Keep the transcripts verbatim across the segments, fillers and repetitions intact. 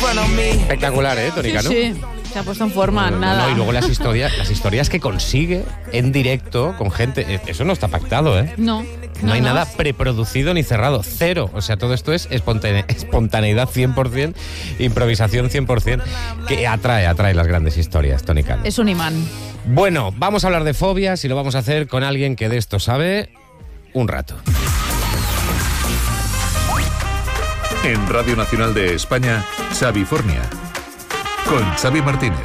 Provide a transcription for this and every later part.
Espectacular, ¿eh, Tónica? Sí, ¿no? sí, se ha puesto en forma, No, no, nada. no, y luego las historias, las historias que consigue en directo con gente, eso no está pactado, ¿eh? No. No, no hay no. nada preproducido ni cerrado, cero. O sea, todo esto es espontane- espontaneidad cien por ciento, improvisación cien por ciento, que atrae, atrae las grandes historias, Tony Cano. Es un imán. Bueno, vamos a hablar de fobias y lo vamos a hacer con alguien que de esto sabe un rato. En Radio Nacional de España, Xavifornia, con Xavi Martínez.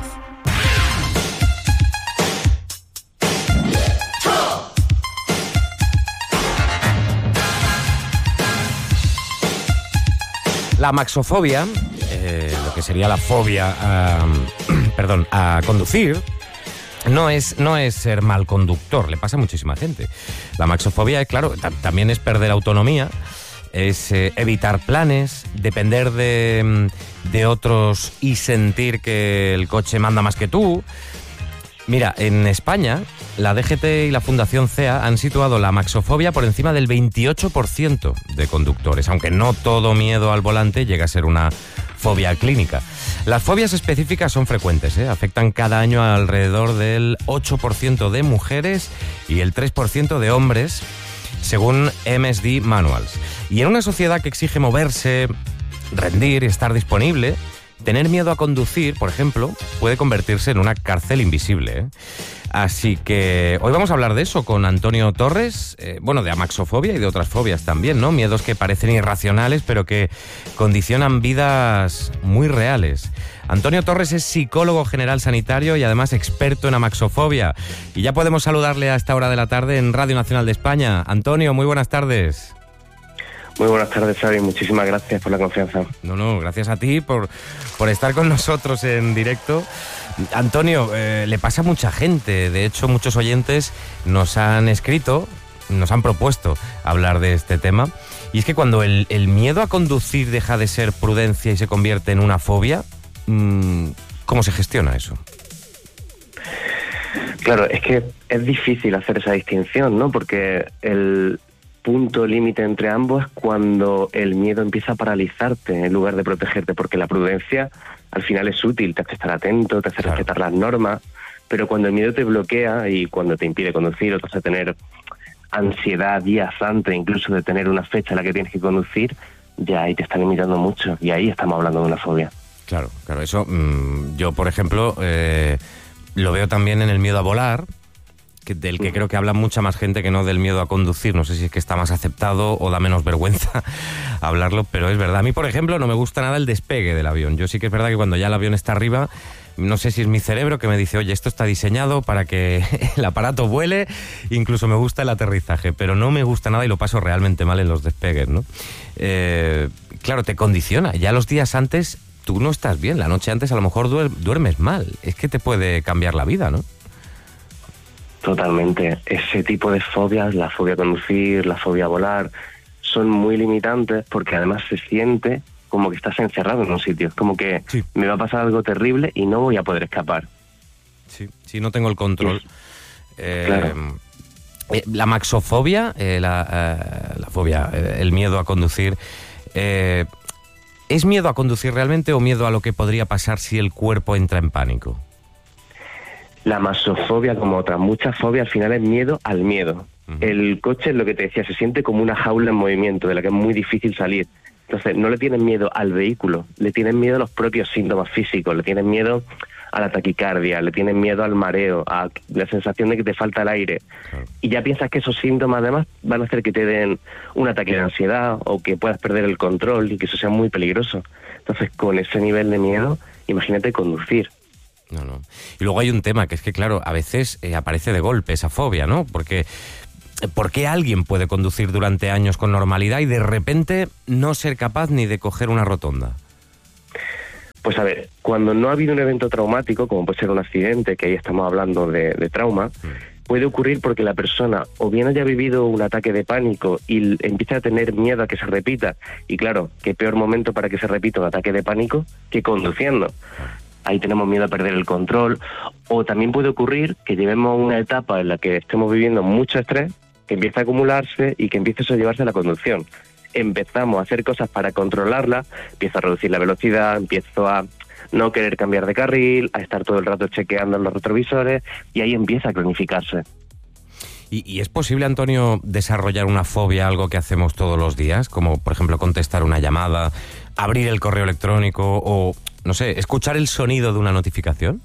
La maxofobia, eh, lo que sería la fobia a, perdón, a conducir, no es, no es ser mal conductor, le pasa a muchísima gente. La maxofobia, claro, t- también es perder autonomía, es eh, evitar planes, depender de, de otros y sentir que el coche manda más que tú. Mira, en España, la D G T y la Fundación C E A han situado la maxofobia por encima del veintiocho por ciento de conductores, aunque no todo miedo al volante llega a ser una fobia clínica. Las fobias específicas son frecuentes, ¿eh? Afectan cada año a alrededor del ocho por ciento de mujeres y el tres por ciento de hombres, según M S D Manuals. Y en una sociedad que exige moverse, rendir y estar disponible, tener miedo a conducir, por ejemplo, puede convertirse en una cárcel invisible, ¿eh? Así que hoy vamos a hablar de eso con Antonio Torres, eh, bueno, de amaxofobia y de otras fobias también, ¿no? Miedos que parecen irracionales, pero que condicionan vidas muy reales. Antonio Torres es psicólogo general sanitario y además experto en amaxofobia. Y ya podemos saludarle a esta hora de la tarde en Radio Nacional de España. Antonio, muy buenas tardes. Muy buenas tardes, Xavi. Muchísimas gracias por la confianza. No, no, gracias a ti por, por estar con nosotros en directo. Antonio, eh, le pasa a mucha gente. De hecho, muchos oyentes nos han escrito, nos han propuesto hablar de este tema. Y es que cuando el, el miedo a conducir deja de ser prudencia y se convierte en una fobia, mmm, ¿cómo se gestiona eso? Claro, es que es difícil hacer esa distinción, ¿no? Porque el punto límite entre ambos es cuando el miedo empieza a paralizarte en lugar de protegerte, porque la prudencia al final es útil, te hace estar atento, te hace claro. respetar las normas, pero cuando el miedo te bloquea y cuando te impide conducir o te hace tener ansiedad días antes incluso de tener una fecha en la que tienes que conducir, ya ahí te está limitando mucho y ahí estamos hablando de una fobia. Claro, claro, eso mmm, yo por ejemplo eh, lo veo también en el miedo a volar, que, del que creo que habla mucha más gente que no del miedo a conducir. No sé si es que está más aceptado o da menos vergüenza hablarlo, pero es verdad. A mí, por ejemplo, no me gusta nada el despegue del avión. Yo sí que es verdad que cuando ya el avión está arriba, no sé si es mi cerebro que me dice, oye, esto está diseñado para que el aparato vuele, incluso me gusta el aterrizaje, pero no me gusta nada y lo paso realmente mal en los despegues, ¿no? Eh, claro, te condiciona. Ya los días antes tú no estás bien, la noche antes a lo mejor duermes mal. Es que te puede cambiar la vida, ¿no? Totalmente. Ese tipo de fobias, la fobia a conducir, la fobia a volar, son muy limitantes porque además se siente como que estás encerrado en un sitio. Es como que sí. me va a pasar algo terrible y no voy a poder escapar. Sí, sí, no tengo el control. Eh, claro. eh, la maxofobia, eh, la, eh, la fobia, eh, el miedo a conducir, eh, ¿es miedo a conducir realmente o miedo a lo que podría pasar si el cuerpo entra en pánico? La masofobia, como otras muchas fobias, al final es miedo al miedo. Uh-huh. El coche, es lo que te decía, se siente como una jaula en movimiento, de la que es muy difícil salir. Entonces, no le tienen miedo al vehículo, le tienen miedo a los propios síntomas físicos, le tienen miedo a la taquicardia, le tienen miedo al mareo, a la sensación de que te falta el aire. Uh-huh. Y ya piensas que esos síntomas, además, van a hacer que te den un ataque de ansiedad o que puedas perder el control y que eso sea muy peligroso. Entonces, con ese nivel de miedo, imagínate conducir. No, no. Y luego hay un tema que es que, claro, a veces eh, aparece de golpe esa fobia, ¿no? Porque ¿por qué alguien puede conducir durante años con normalidad y de repente no ser capaz ni de coger una rotonda? Pues a ver, cuando no ha habido un evento traumático, como puede ser un accidente, que ahí estamos hablando de, de trauma, mm. puede ocurrir porque la persona o bien haya vivido un ataque de pánico y empieza a tener miedo a que se repita. Y claro, qué peor momento para que se repita un ataque de pánico que conduciendo. Ahí tenemos miedo a perder el control. O también puede ocurrir que llevemos una etapa en la que estemos viviendo mucho estrés, que empieza a acumularse y que empiece a llevarse a la conducción. empezamos a hacer cosas para controlarla, empiezo a reducir la velocidad, empiezo a no querer cambiar de carril, a estar todo el rato chequeando en los retrovisores, y ahí empieza a cronificarse. ¿Y, ¿Y es posible, Antonio, desarrollar una fobia a algo que hacemos todos los días? Como, por ejemplo, contestar una llamada, abrir el correo electrónico o, no sé, escuchar el sonido de una notificación.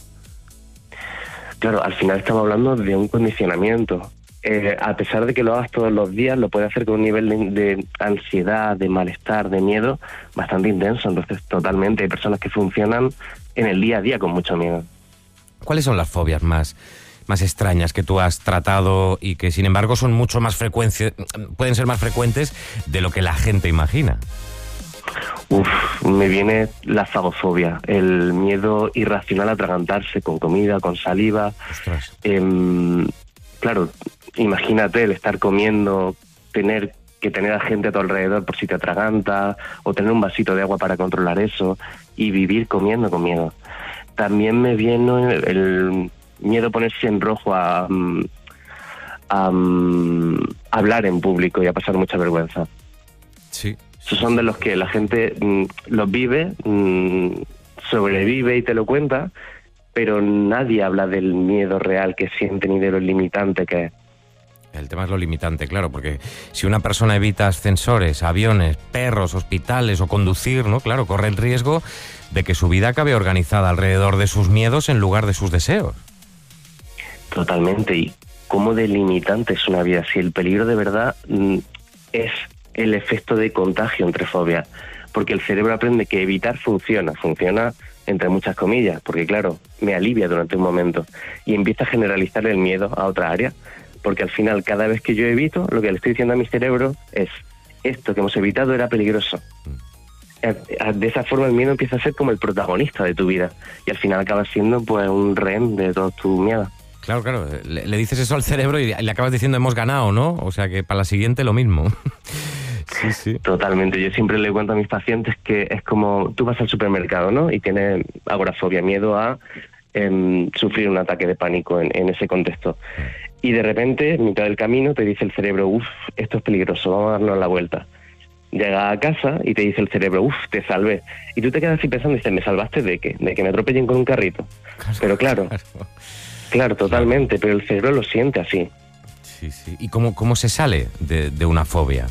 Claro, al final estamos hablando de un condicionamiento. Eh, a pesar de que lo hagas todos los días, lo puedes hacer con un nivel de, de ansiedad, de malestar, de miedo bastante intenso. Entonces, totalmente, hay personas que funcionan en el día a día con mucho miedo. ¿Cuáles son las fobias más, más extrañas que tú has tratado y que, sin embargo, son mucho más frecuentes, pueden ser más frecuentes de lo que la gente imagina? Uf, me viene la fagofobia, el miedo irracional a atragantarse con comida, con saliva. Ostras. Eh, claro, imagínate el estar comiendo, tener que tener a gente a tu alrededor por si te atraganta, o tener un vasito de agua para controlar eso, y vivir comiendo con miedo. También me viene el miedo a ponerse en rojo a, a, a hablar en público y a pasar mucha vergüenza. Sí. Esos son de los que la gente mmm, los vive, mmm, sobrevive y te lo cuenta, pero nadie habla del miedo real que siente ni de lo limitante que es. El tema es lo limitante, claro, porque si una persona evita ascensores, aviones, perros, hospitales o conducir, ¿no? Claro, corre el riesgo de que su vida acabe organizada alrededor de sus miedos en lugar de sus deseos. Totalmente. ¿Y cómo delimitante es una vida? Si el peligro de verdad mmm, es el efecto de contagio entre fobias, porque el cerebro aprende que evitar funciona, funciona entre muchas comillas, porque claro, me alivia durante un momento, y empieza a generalizar el miedo a otra área, porque al final cada vez que yo evito, lo que le estoy diciendo a mi cerebro es, esto que hemos evitado era peligroso. De esa forma el miedo empieza a ser como el protagonista de tu vida, y al final acaba siendo pues un rehén de todos tus miedos. Claro, claro, le, le dices eso al cerebro y le acabas diciendo hemos ganado, ¿no? O sea que para la siguiente lo mismo. Sí, sí. Totalmente. Yo siempre le cuento a mis pacientes que es como tú vas al supermercado, ¿no? Y tienes agorafobia, miedo a eh, sufrir un ataque de pánico en, en ese contexto. Y de repente, en mitad del camino, te dice el cerebro, uff, esto es peligroso, vamos a darnos la vuelta. Llega a casa y te dice el cerebro, uff, te salvé. Y tú te quedas así pensando y dices, ¿me salvaste de qué? De que me atropellen con un carrito. Claro, pero claro, claro, claro totalmente, pero el cerebro lo siente así. Sí, sí. ¿Y cómo, cómo se sale de, de una fobia?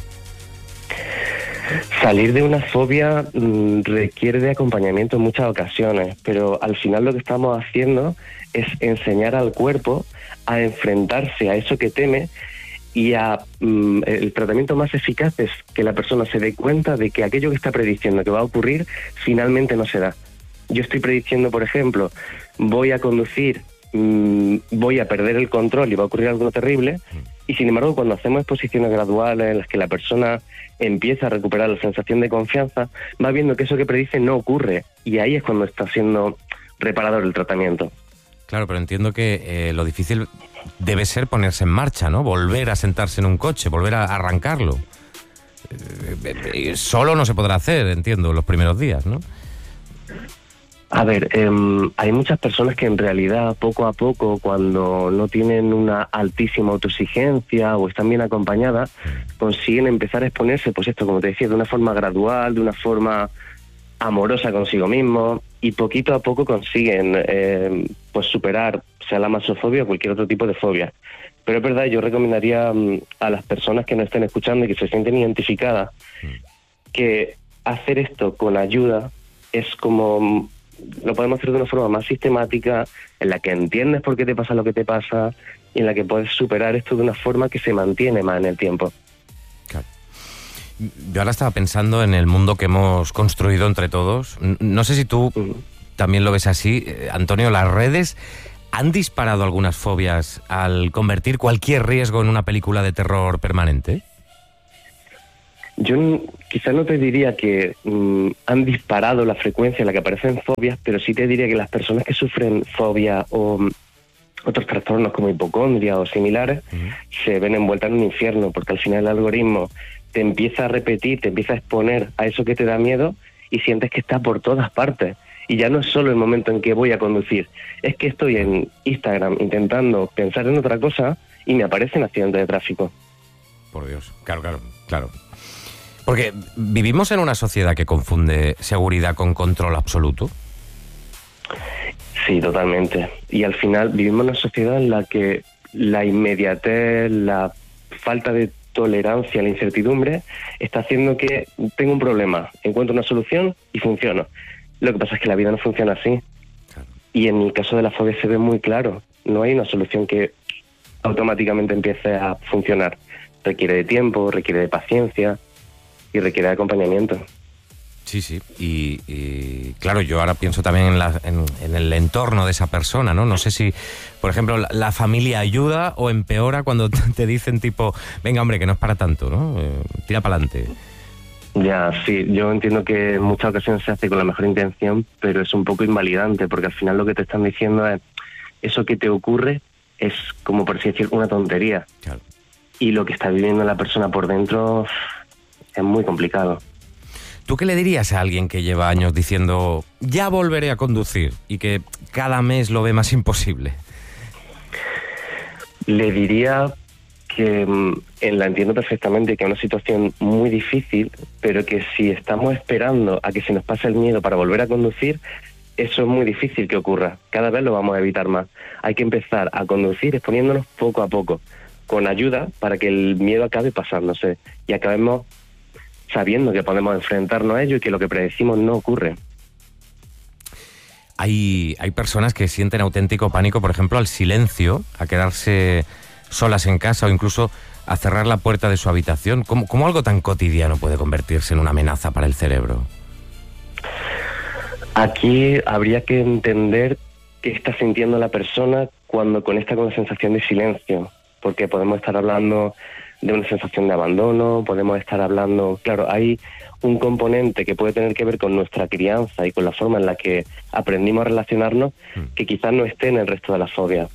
Salir de una fobia mmm, requiere de acompañamiento en muchas ocasiones, pero al final lo que estamos haciendo es enseñar al cuerpo a enfrentarse a eso que teme, y a, mmm, el tratamiento más eficaz es que la persona se dé cuenta de que aquello que está prediciendo que va a ocurrir finalmente no se da. Yo estoy prediciendo, por ejemplo, voy a conducir, mmm, voy a perder el control y va a ocurrir algo terrible, y sin embargo cuando hacemos exposiciones graduales en las que la persona empieza a recuperar la sensación de confianza, va viendo que eso que predice no ocurre, y ahí es cuando está siendo reparador el tratamiento. Claro, pero entiendo que eh, lo difícil debe ser ponerse en marcha, ¿no? Volver a sentarse en un coche, volver a arrancarlo. Eh, eh, solo no se podrá hacer, entiendo, los primeros días, ¿no? A ver, eh, hay muchas personas que en realidad poco a poco, cuando no tienen una altísima autoexigencia o están bien acompañadas, consiguen empezar a exponerse, pues esto, como te decía, de una forma gradual, de una forma amorosa consigo mismo, y poquito a poco consiguen eh, pues superar, sea la masofobia o cualquier otro tipo de fobia. Pero es verdad, yo recomendaría um, a las personas que nos estén escuchando y que se sienten identificadas, que hacer esto con ayuda es como... lo podemos hacer de una forma más sistemática, en la que entiendes por qué te pasa lo que te pasa y en la que puedes superar esto de una forma que se mantiene más en el tiempo. Claro. Yo ahora estaba pensando en el mundo que hemos construido entre todos. No sé si tú uh-huh. también lo ves así. Antonio, ¿las redes han disparado algunas fobias al convertir cualquier riesgo en una película de terror permanente? Yo quizás no te diría que mmm, han disparado la frecuencia en la que aparecen fobias, pero sí te diría que las personas que sufren fobia o um, otros trastornos como hipocondria o similares uh-huh. se ven envueltas en un infierno, porque al final el algoritmo te empieza a repetir, te empieza a exponer a eso que te da miedo y sientes que está por todas partes. Y ya no es solo el momento en que voy a conducir, es que estoy en Instagram intentando pensar en otra cosa y me aparecen accidentes de tráfico. Por Dios, claro, claro, claro. Porque vivimos en una sociedad que confunde seguridad con control absoluto. Sí, totalmente. Y al final vivimos en una sociedad en la que la inmediatez, la falta de tolerancia a la incertidumbre está haciendo que tengo un problema, encuentro una solución y funciona. Lo que pasa es que la vida no funciona así. Claro. Y en el caso de la fobia se ve muy claro. No hay una solución que automáticamente empiece a funcionar. Requiere de tiempo, requiere de paciencia y requiere de acompañamiento. Sí, sí. Y, y claro, yo ahora pienso también en, la, en, en el entorno de esa persona, ¿no? No sé si, por ejemplo, la, la familia ayuda o empeora cuando te dicen tipo, venga, hombre, que no es para tanto, ¿no? Eh, tira para adelante. Ya, sí. Yo entiendo que en muchas ocasiones se hace con la mejor intención, pero es un poco invalidante, porque al final lo que te están diciendo es, eso que te ocurre es, como por así decir, una tontería. Claro. Y lo que está viviendo la persona por dentro es muy complicado. ¿Tú qué le dirías a alguien que lleva años diciendo ya volveré a conducir y que cada mes lo ve más imposible? Le diría que eh, la entiendo perfectamente, que es una situación muy difícil, pero que si estamos esperando a que se nos pase el miedo para volver a conducir, eso es muy difícil que ocurra. Cada vez lo vamos a evitar más. Hay que empezar a conducir exponiéndonos poco a poco, con ayuda para que el miedo acabe pasándose y acabemos sabiendo que podemos enfrentarnos a ello y que lo que predecimos no ocurre. Hay, hay personas que sienten auténtico pánico, por ejemplo, al silencio, a quedarse solas en casa o incluso a cerrar la puerta de su habitación. ¿Cómo, cómo algo tan cotidiano puede convertirse en una amenaza para el cerebro? Aquí habría que entender qué está sintiendo la persona cuando conecta con la sensación de silencio, porque podemos estar hablando de una sensación de abandono, podemos estar hablando... Claro, hay un componente que puede tener que ver con nuestra crianza y con la forma en la que aprendimos a relacionarnos, que quizás no esté en el resto de la fobia.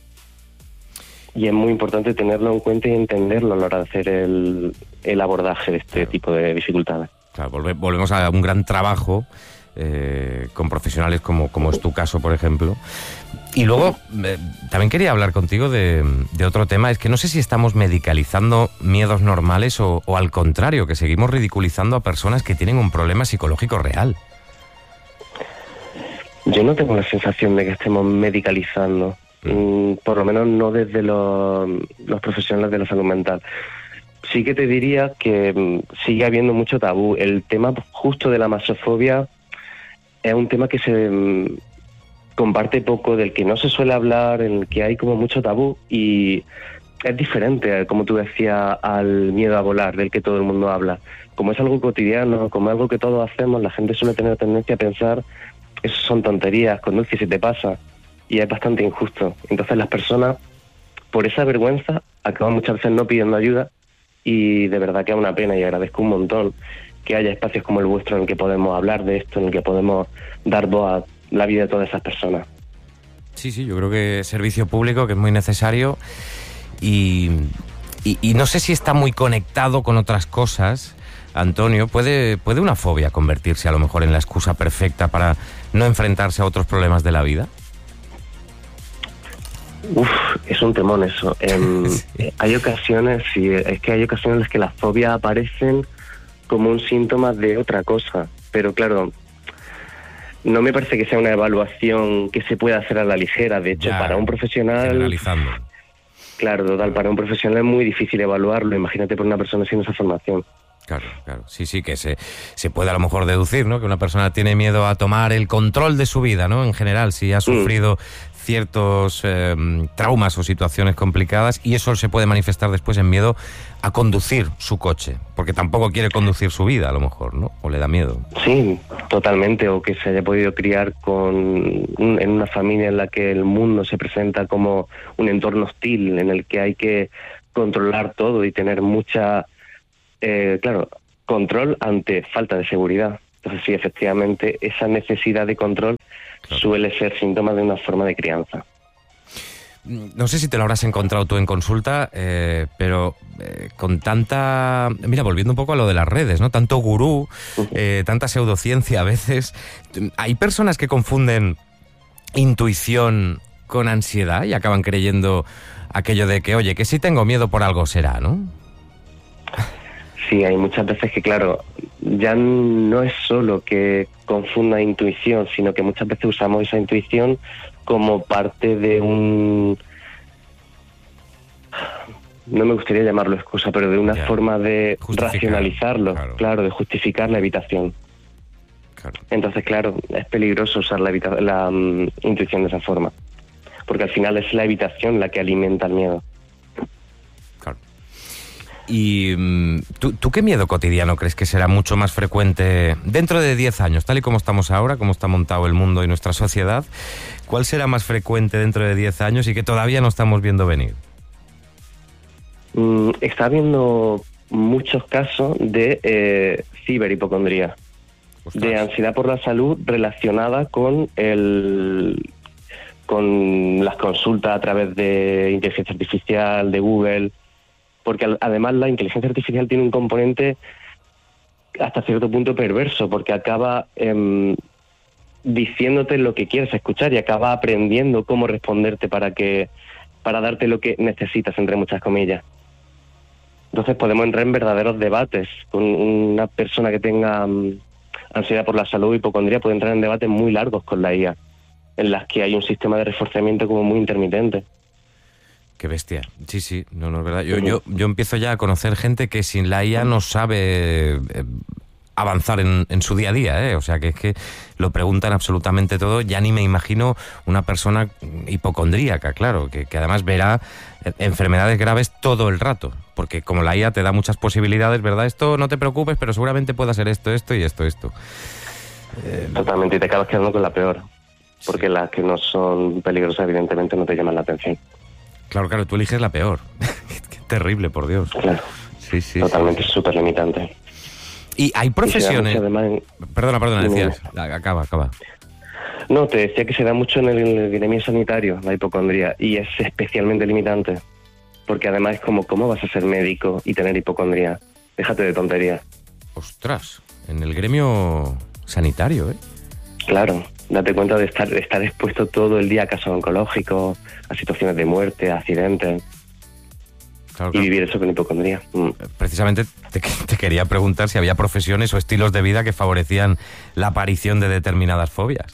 Y es muy importante tenerlo en cuenta y entenderlo a la hora de hacer el, el abordaje de este claro. tipo de dificultades. Claro, volve, volvemos a un gran trabajo eh, con profesionales como, como es tu caso, por ejemplo. Y luego, eh, también quería hablar contigo de, de otro tema. Es que no sé si estamos medicalizando miedos normales o, o al contrario, que seguimos ridiculizando a personas que tienen un problema psicológico real. Yo no tengo la sensación de que estemos medicalizando, mm, por lo menos no desde los, los profesionales de la salud mental. Sí que te diría que mm, sigue habiendo mucho tabú. El tema justo de la masofobia es un tema que se... Mm, comparte poco, del que no se suele hablar, en el que hay como mucho tabú y es diferente, como tú decías, al miedo a volar, del que todo el mundo habla. Como es algo cotidiano, como es algo que todos hacemos, la gente suele tener tendencia a pensar eso son tonterías, conduce y se te pasa, y es bastante injusto. Entonces las personas, por esa vergüenza, acaban muchas veces no pidiendo ayuda y de verdad que es una pena y agradezco un montón que haya espacios como el vuestro en el que podemos hablar de esto, en el que podemos dar voz a la vida de todas esas personas. Sí, sí, yo creo que servicio público que es muy necesario y, y, y no sé si está muy conectado con otras cosas. Antonio, ¿puede, ¿puede una fobia convertirse a lo mejor en la excusa perfecta para no enfrentarse a otros problemas de la vida? Uf, es un temón eso. Eh, sí. Hay ocasiones, sí, es que hay ocasiones en las que las fobias aparecen como un síntoma de otra cosa, pero claro... No me parece que sea una evaluación que se pueda hacer a la ligera. De hecho, ya, para un profesional... Generalizando. Claro, total. Para un profesional es muy difícil evaluarlo. Imagínate por una persona sin esa formación. Claro, claro. Sí, sí, que se, se puede a lo mejor deducir, ¿no? Que una persona tiene miedo a tomar el control de su vida, ¿no? En general, si ha sufrido mm. ciertos eh, traumas o situaciones complicadas, y eso se puede manifestar después en miedo a conducir su coche, porque tampoco quiere conducir su vida, a lo mejor, ¿no? O le da miedo. Sí, totalmente. O que se haya podido criar con un, en una familia en la que el mundo se presenta como un entorno hostil, en el que hay que controlar todo y tener mucha... Eh, claro, control ante falta de seguridad. Entonces sí, efectivamente, esa necesidad de control claro. suele ser síntoma de una forma de crianza. No sé si te lo habrás encontrado tú en consulta, eh, pero eh, con tanta... Mira, volviendo un poco a lo de las redes, ¿no? Tanto gurú, eh, tanta pseudociencia a veces. Hay personas que confunden intuición con ansiedad y acaban creyendo aquello de que, oye, que si tengo miedo por algo será, ¿no? Sí, hay muchas veces que, claro, ya no es solo que confunda intuición, sino que muchas veces usamos esa intuición como parte de un... No me gustaría llamarlo excusa, pero de una ya. forma de Justificar, racionalizarlo, claro. claro, de justificar la evitación. Claro. Entonces, claro, es peligroso usar la, evita- la um, intuición de esa forma, porque al final es la evitación la que alimenta el miedo. Claro. ¿Y mm, ¿tú, tú qué miedo cotidiano crees que será mucho más frecuente dentro de diez años, tal y como estamos ahora, como está montado el mundo y nuestra sociedad? ¿Cuál será más frecuente dentro de diez años y que todavía no estamos viendo venir? Mm, está habiendo muchos casos de eh, ciberhipocondría, Ostras. de ansiedad por la salud relacionada con el con las consultas a través de inteligencia artificial, de Google, porque al- además la inteligencia artificial tiene un componente hasta cierto punto perverso, porque acaba em, diciéndote lo que quieres escuchar y acaba aprendiendo cómo responderte para que para darte lo que necesitas, entre muchas comillas. Entonces podemos entrar en verdaderos debates. Con una persona que tenga um, ansiedad por la salud o hipocondría puede entrar en debates muy largos con la I A, en las que hay un sistema de reforzamiento como muy intermitente. Qué bestia. Sí, sí, no, no es verdad. Yo, yo, yo empiezo ya a conocer gente que sin la I A no sabe eh, avanzar en, en su día a día, ¿eh? O sea, que es que lo preguntan absolutamente todo. Ya ni me imagino una persona hipocondríaca, claro, que, que además verá enfermedades graves todo el rato, porque como la I A te da muchas posibilidades, ¿verdad? Esto no te preocupes, pero seguramente pueda ser esto, esto y esto, esto. Eh, Totalmente, y te acabas quedando con la peor, porque sí. las que no son peligrosas evidentemente no te llaman la atención. Claro, claro, tú eliges la peor. Qué terrible, por Dios. Claro, Sí, sí. totalmente, sí. súper limitante. Y hay profesiones... Y se da mucho además en- Perdona, perdona, Dime, decías. Acaba, acaba. No, te decía que se da mucho en el, en el gremio sanitario, la hipocondría, y es especialmente limitante, porque además es como, ¿cómo vas a ser médico y tener hipocondría? Déjate de tonterías. Ostras, en el gremio sanitario, ¿eh? Claro, date cuenta de estar, de estar expuesto todo el día a casos oncológicos, a situaciones de muerte, a accidentes, Claro, y claro. vivir eso con hipocondría. Mm. Precisamente te, te quería preguntar si había profesiones o estilos de vida que favorecían la aparición de determinadas fobias.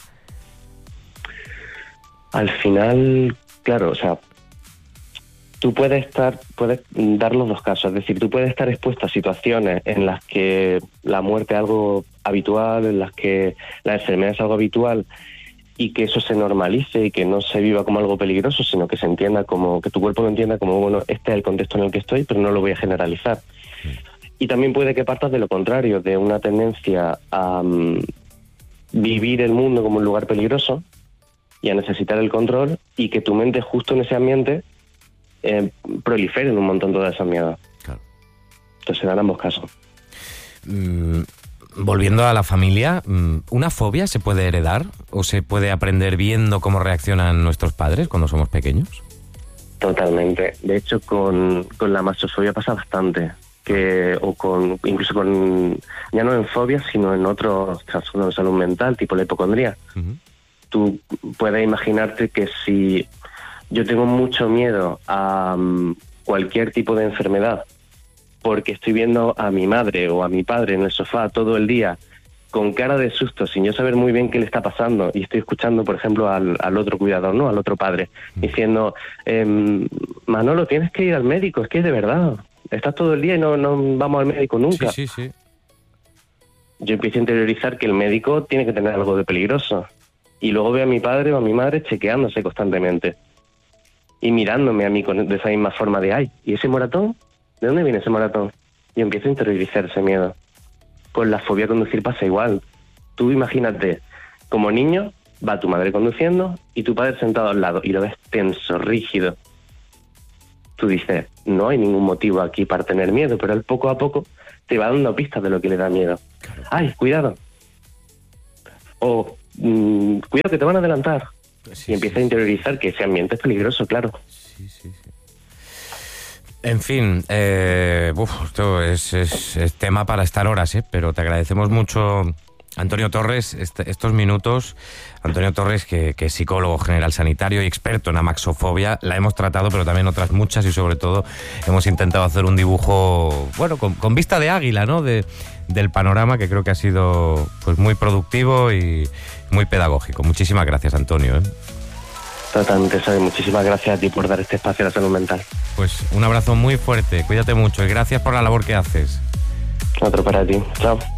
Al final, claro, o sea, tú puedes estar, puedes dar los dos casos, es decir, tú puedes estar expuesto a situaciones en las que la muerte es algo habitual, en las que la enfermedad es algo habitual y que eso se normalice y que no se viva como algo peligroso, sino que se entienda como, que tu cuerpo lo entienda como, bueno, este es el contexto en el que estoy, pero no lo voy a generalizar. Y también puede que partas de lo contrario, de una tendencia a um, vivir el mundo como un lugar peligroso y a necesitar el control, y que tu mente justo en ese ambiente eh, proliferen un montón todos esos miedos. Claro. Entonces se dan ambos casos. Mm, volviendo a la familia, mm, ¿una fobia se puede heredar o se puede aprender viendo cómo reaccionan nuestros padres cuando somos pequeños? Totalmente. De hecho, con, con la masofobia pasa bastante. Que, o con, incluso con, ya no en fobias, sino en otros trastornos de salud mental, tipo la hipocondría. Uh-huh. Tú puedes imaginarte que si yo tengo mucho miedo a um, cualquier tipo de enfermedad, porque estoy viendo a mi madre o a mi padre en el sofá todo el día con cara de susto, sin yo saber muy bien qué le está pasando, y estoy escuchando, por ejemplo, al, al otro cuidador, ¿no? Al otro padre, diciendo, eh, Manolo, tienes que ir al médico, es que de verdad, estás todo el día y no, no vamos al médico nunca. Sí, sí, sí. Yo empiezo a interiorizar que el médico tiene que tener algo de peligroso. Y luego veo a mi padre o a mi madre chequeándose constantemente y mirándome a mí con, de esa misma forma de, ay, ¿y ese moratón? ¿De dónde viene ese moratón? Y empiezo a interiorizar ese miedo. Con la fobia a conducir pasa igual. Tú imagínate, como niño, va tu madre conduciendo y tu padre sentado al lado y lo ves tenso, rígido. Tú dices, no hay ningún motivo aquí para tener miedo, pero él poco a poco te va dando pistas de lo que le da miedo. Ay, cuidado. O, mmm, cuidado que te van a adelantar. Sí, y empieza sí, a interiorizar que ese ambiente es peligroso, claro. Sí, sí, sí. En fin, eh, uf, esto es, es, es tema para estar horas, ¿eh? Pero te agradecemos mucho Antonio Torres, este, estos minutos, Antonio Torres, que, que es psicólogo general sanitario y experto en amaxofobia, la hemos tratado, pero también otras muchas, y sobre todo hemos intentado hacer un dibujo, bueno, con, con vista de águila, ¿no?, de, del panorama, que creo que ha sido pues muy productivo y muy pedagógico. Muchísimas gracias, Antonio, ¿eh? Totalmente, Xavi. Muchísimas gracias a ti por dar este espacio a la salud mental. Pues un abrazo muy fuerte, cuídate mucho y gracias por la labor que haces. Otro para ti. Chao.